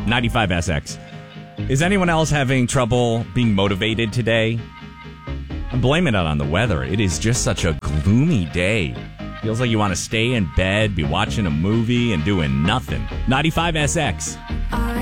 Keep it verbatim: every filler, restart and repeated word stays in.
ninety-five S X. Is anyone else having trouble being motivated today? I'm blaming it on the weather. It is just such a gloomy day. Feels like you want to stay in bed, be watching a movie, and doing nothing. ninety-five S X.